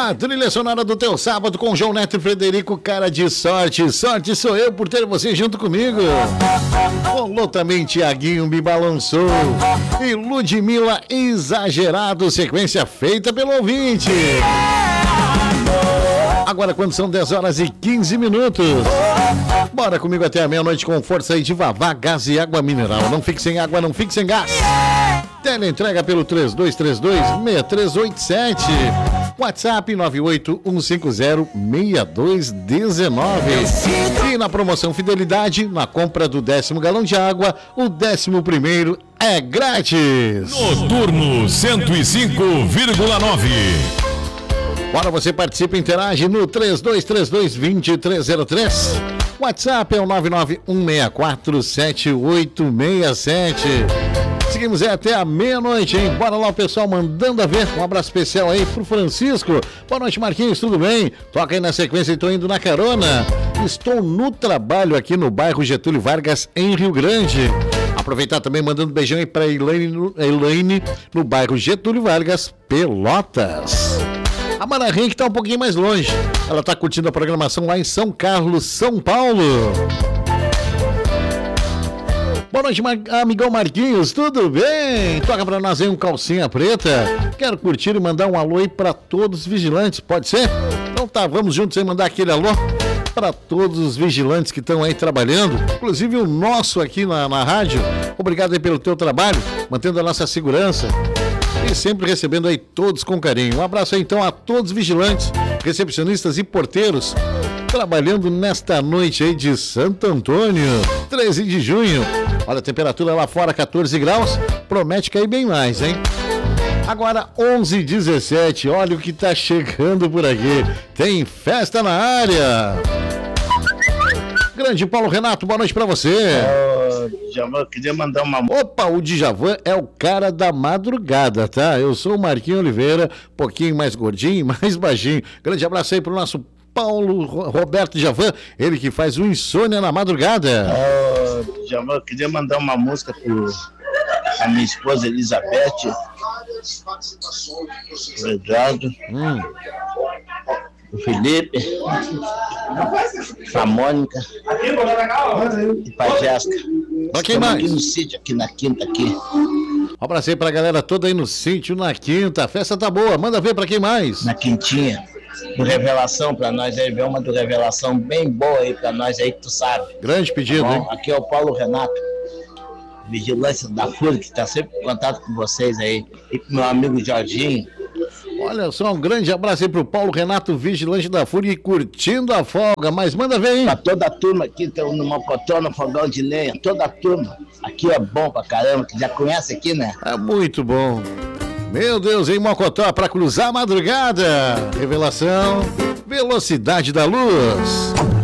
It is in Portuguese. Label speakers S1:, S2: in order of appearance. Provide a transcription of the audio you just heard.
S1: A trilha sonora do teu sábado com João Neto e Frederico, cara de sorte. Sorte sou eu por ter você junto comigo. Rolou também Tiaguinho, me balançou. E Ludmilla, exagerado, sequência feita pelo ouvinte. Agora quando são 10 horas e 15 minutos. Bora comigo até a meia-noite com força aí de Vavá, gás e água mineral. Não fique sem água, não fique sem gás. Teleentrega pelo 3232-6387. WhatsApp 981506219. E na promoção Fidelidade, na compra do 10º galão de água, o 11º é grátis.
S2: Noturno 105,9.
S1: Bora, você participa e interage no 3232-2303. WhatsApp é o 991647867. Seguimos até a meia-noite, hein? Bora lá, o pessoal mandando a ver. Um abraço especial aí pro Francisco. Boa noite, Marquinhos, tudo bem? Toca aí na sequência e tô indo na carona. Estou no trabalho aqui no bairro Getúlio Vargas, em Rio Grande. Aproveitar também mandando beijão aí pra Elaine no bairro Getúlio Vargas, Pelotas. A Mararim, que tá um pouquinho mais longe. Ela tá curtindo a programação lá em São Carlos, São Paulo. Boa noite, amigão Marquinhos, tudo bem? Toca pra nós aí um calcinha preta. Quero curtir e mandar um alô aí pra todos os vigilantes, pode ser? Então tá, vamos juntos aí mandar aquele alô para todos os vigilantes que estão aí trabalhando, inclusive o nosso aqui na rádio. Obrigado aí pelo teu trabalho, mantendo a nossa segurança e sempre recebendo aí todos com carinho. Um abraço aí então a todos os vigilantes, recepcionistas e porteiros trabalhando nesta noite aí de Santo Antônio, 13 de junho. Olha a temperatura lá fora, 14 graus, promete cair bem mais, hein? Agora 11h17, olha o que tá chegando por aqui. Tem festa na área. Grande Paulo Renato, boa noite pra você.
S3: Djavan, eu queria mandar uma...
S1: Opa, o Djavan é o cara da madrugada, tá? Eu sou o Marquinhos Oliveira, um pouquinho mais gordinho, mais baixinho. Grande abraço aí pro nosso Paulo Roberto Djavan, ele que faz o Insônia na madrugada.
S3: Djavan, eu queria mandar uma música pro a minha esposa Elizabeth, o Eduardo, o Felipe, a Mônica e pra Jéssica.
S1: Pra quem mais?
S3: Aqui no sítio, aqui na quinta, aqui.
S1: Um abraço aí pra galera toda aí no sítio, na quinta. A festa tá boa, manda ver pra quem mais?
S3: Na quintinha. Do Revelação pra nós aí, uma do Revelação bem boa aí pra nós aí, que tu sabe.
S1: Grande pedido,
S3: bom,
S1: hein?
S3: Aqui é o Paulo Renato, Vigilância da FURG, que tá sempre em contato com vocês aí. E com meu amigo Jorginho.
S1: Olha só, um grande abraço aí pro Paulo Renato, Vigilante da FURG, curtindo a folga. Mas manda ver, hein?
S3: Pra toda a turma aqui, no Mocotó, no Fogão de Lenha, toda a turma. Aqui é bom pra caramba, que já conhece aqui, né?
S1: É muito bom. Meu Deus, em Mocotó, pra cruzar a madrugada. Revelação, Velocidade da Luz.